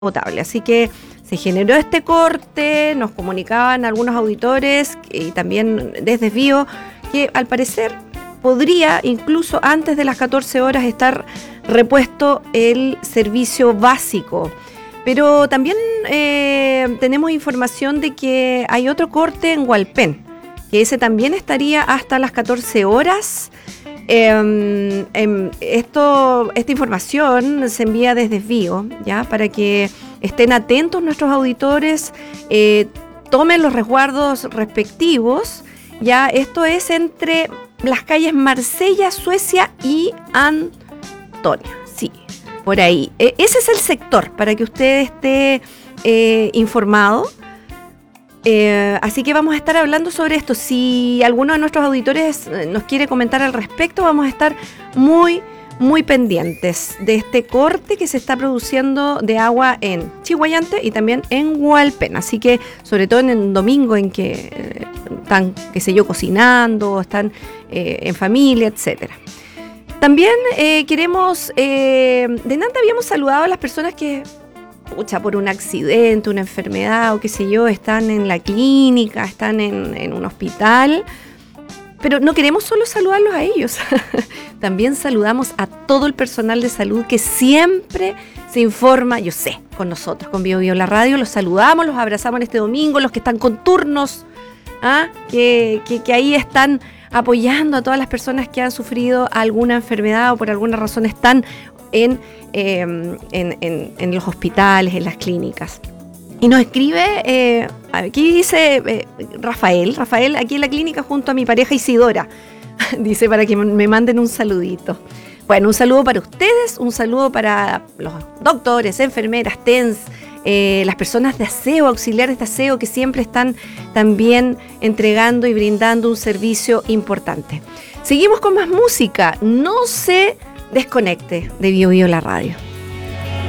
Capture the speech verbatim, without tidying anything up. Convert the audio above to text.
potable. Así que se generó este corte, nos comunicaban algunos auditores y también desde Bio que al parecer podría incluso antes de las catorce horas estar repuesto el servicio básico. Pero también eh, tenemos información de que hay otro corte en Hualpén, que ese también estaría hasta las catorce horas. Eh, eh, esto, esta información se envía desde Bio, ¿ya? Para que estén atentos nuestros auditores, eh, tomen los resguardos respectivos, ¿ya? Esto es entre las calles Marsella, Suecia y Antonia, sí, por ahí. Eh, ese es el sector para que usted esté eh, informado. Eh, así que vamos a estar hablando sobre esto. Si alguno de nuestros auditores nos quiere comentar al respecto, vamos a estar muy, muy pendientes de este corte que se está produciendo de agua en Chiguayante y también en Hualpén. Así que, sobre todo en el domingo en que eh, están, qué sé yo, cocinando, están eh, en familia, etcétera. También eh, queremos, eh, de Nanta habíamos saludado a las personas que, pucha, por un accidente, una enfermedad o qué sé yo, están en la clínica, están en, en un hospital, pero no queremos solo saludarlos a ellos, también saludamos a todo el personal de salud que siempre se informa, yo sé, con nosotros, con Bio Bio la Radio, los saludamos, los abrazamos en este domingo, los que están con turnos, ¿ah? que, que, que ahí están apoyando a todas las personas que han sufrido alguna enfermedad o por alguna razón están En, eh, en, en, en los hospitales, en las clínicas. Y nos escribe, eh, aquí dice eh, Rafael, Rafael aquí en la clínica junto a mi pareja Isidora, dice para que me manden un saludito. Bueno, un saludo para ustedes, un saludo para los doctores, enfermeras, T E N S, eh, las personas de aseo, auxiliares de aseo que siempre están también entregando y brindando un servicio importante. Seguimos con más música, no se desconecte de Bio Bio la Radio.